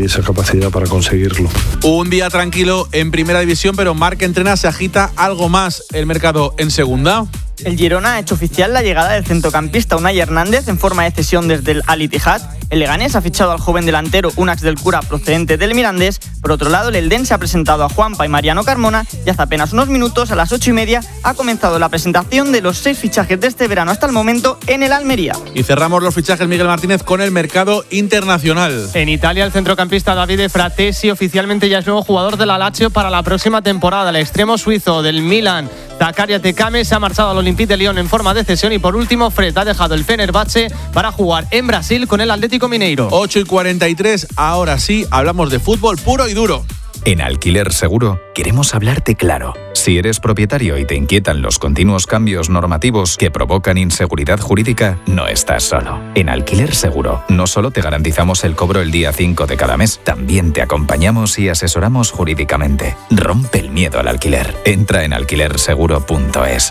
esa capacidad para conseguirlo. Un día tranquilo en primera división, pero Marc entrena, se agita algo más el mercado en segunda. El Girona ha hecho oficial la llegada del centrocampista Unai Hernández en forma de cesión desde el Al Ittihad. El Leganés ha fichado al joven delantero Unax del Cura procedente del Mirandés. Por otro lado, el Eldense ha presentado a Juanpa y Mariano Carmona y hace apenas unos minutos, a las 8:30, ha comenzado la presentación de los 6 fichajes de este verano hasta el momento en el Almería. Y cerramos los fichajes, Miguel Martínez, con el mercado internacional. En Italia, el centrocampista Davide Fratesi oficialmente ya es nuevo jugador del Lazio para la próxima temporada. El extremo suizo del Milan, Zakaria Tekame, se ha marchado al Olympique de Lyon en forma de cesión. Y por último, Fred ha dejado el Fenerbahce para jugar en Brasil con el Atlético Mineiro. 8:43, ahora sí, hablamos de fútbol puro y duro. En Alquiler Seguro queremos hablarte claro. Si eres propietario y te inquietan los continuos cambios normativos que provocan inseguridad jurídica, no estás solo. En Alquiler Seguro no solo te garantizamos el cobro el día 5 de cada mes, también te acompañamos y asesoramos jurídicamente. Rompe el miedo al alquiler. Entra en alquilerseguro.es.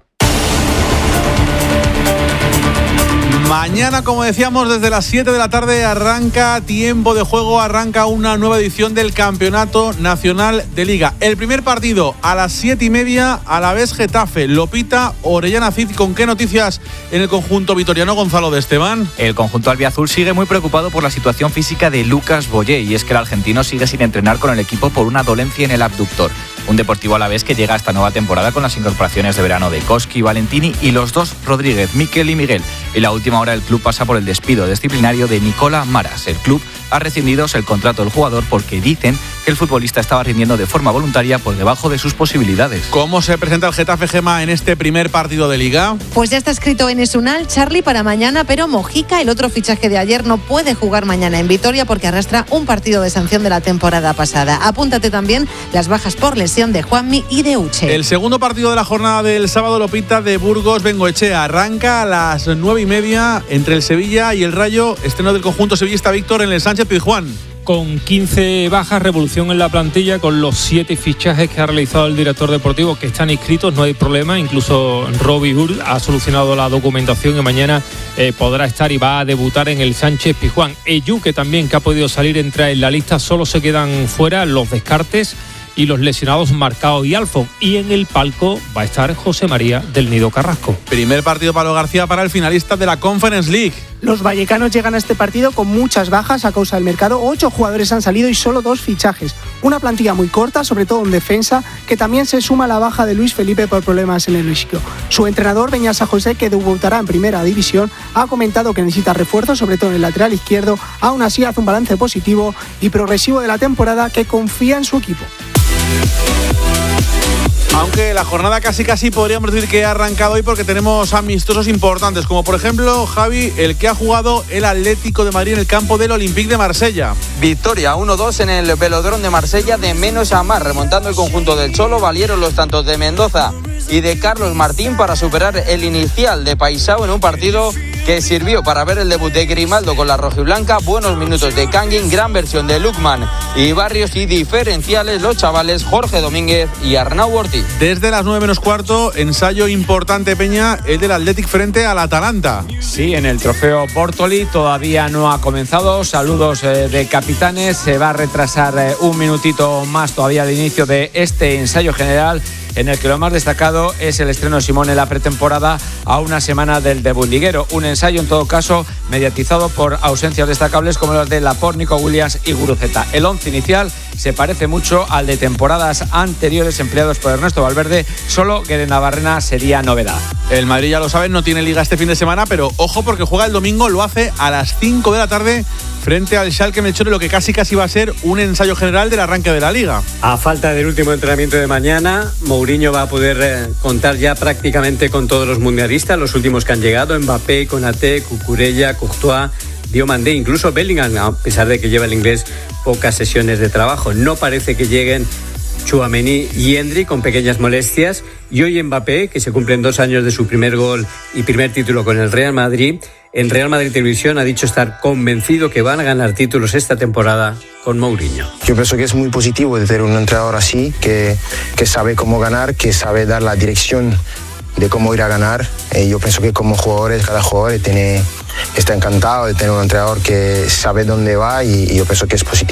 Mañana, como decíamos, desde las 7 de la tarde arranca tiempo de juego, arranca una nueva edición del Campeonato Nacional de Liga. El primer partido a las 7:30, Alavés Getafe, Lopita, Orellana Cid. ¿Con qué noticias en el conjunto vitoriano, Gonzalo de Esteban? El conjunto albiazul sigue muy preocupado por la situación física de Lucas Boyé, y es que el argentino sigue sin entrenar con el equipo por una dolencia en el abductor. Un Deportivo Alavés que llega a esta nueva temporada con las incorporaciones de verano de Koski, Valentini y los dos Rodríguez, Miquel y Miguel. En la última hora el club pasa por el despido disciplinario de Nicola Maras. El club ha rescindido el contrato del jugador porque dicen que el futbolista estaba rindiendo de forma voluntaria por debajo de sus posibilidades. ¿Cómo se presenta el Getafe, Gema, en este primer partido de Liga? Pues ya está escrito en Esunal, Charlie para mañana, pero Mojica, el otro fichaje de ayer, no puede jugar mañana en Vitoria porque arrastra un partido de sanción de la temporada pasada. Apúntate también las bajas por lesión de Juanmi y de Uche. El segundo partido de la jornada del sábado, Lopita, de Burgos Bengoechea, arranca a las 9:30 entre el Sevilla y el Rayo. Estreno del conjunto sevillista Víctor en el Sánchez Pizjuán. Con 15 bajas, revolución en la plantilla, con los 7 fichajes que ha realizado el director deportivo que están inscritos, no hay problema. Incluso Robbie Hur ha solucionado la documentación y mañana podrá estar y va a debutar en el Sánchez Pizjuán. Eyuque también, que ha podido salir, entra en la lista. Solo se quedan fuera los descartes y los lesionados Marcao y Alfon. Y en el palco va a estar José María del Nido Carrasco. Primer partido, Pablo García, para el finalista de la Conference League. Los vallecanos llegan a este partido con muchas bajas a causa del mercado. 8 jugadores han salido y solo 2 fichajes. Una plantilla muy corta, sobre todo en defensa, que también se suma a la baja de Luis Felipe por problemas en el isquio. Su entrenador, Beñasa José, que debutará en primera división, ha comentado que necesita refuerzos, sobre todo en el lateral izquierdo. Aún así hace un balance positivo y progresivo de la temporada, que confía en su equipo. Aunque la jornada casi podríamos decir que ha arrancado hoy porque tenemos amistosos importantes, como por ejemplo, Javi, el que ha jugado el Atlético de Madrid en el campo del Olympique de Marsella. Victoria 1-2 en el Velódromo de Marsella, de menos a más, remontando el conjunto del Cholo. Valieron los tantos de Mendoza y de Carlos Martín para superar el inicial de Paisao en un partido que sirvió para ver el debut de Grimaldo con la rojiblanca. Buenos minutos de Kangin, gran versión de Lukman y Barrios, y diferenciales los chavales Jorge Domínguez y Arnau Ortiz. Desde las 9:15, ensayo importante, Peña, el del Athletic frente al Atalanta. Sí, en el trofeo Bortoli todavía no ha comenzado. Saludos de capitanes. Se va a retrasar un minutito más todavía de inicio de este ensayo general, en el que lo más destacado es el estreno de Simón en la pretemporada a una semana del debut liguero. Un ensayo, en todo caso, mediatizado por ausencias destacables como las de Laporte, Nico Williams y Guruceta. El 11 inicial se parece mucho al de temporadas anteriores empleados por Ernesto Valverde, solo que de Navarrena sería novedad. El Madrid, ya lo saben, no tiene liga este fin de semana, pero ojo porque juega el domingo, lo hace a las 5 de la tarde frente al Schalke Melchor, lo que casi va a ser un ensayo general del arranque de la liga. A falta del último entrenamiento de mañana, Mourinho va a poder contar ya prácticamente con todos los mundialistas, los últimos que han llegado: Mbappé, Konaté, Cucurella, Courtois, Diomandé, incluso Bellingham, a pesar de que lleva el inglés pocas sesiones de trabajo. No parece que lleguen Tchouaméni y Endrick, con pequeñas molestias, y hoy Mbappé, que se cumplen 2 años de su primer gol y primer título con el Real Madrid. En Real Madrid Televisión ha dicho estar convencido que van a ganar títulos esta temporada con Mourinho. Yo pienso que es muy positivo de tener un entrenador así, que sabe cómo ganar, que sabe dar la dirección de cómo ir a ganar. Yo pienso que como jugadores, cada jugador está encantado de tener un entrenador que sabe dónde va, y yo pienso que es positivo.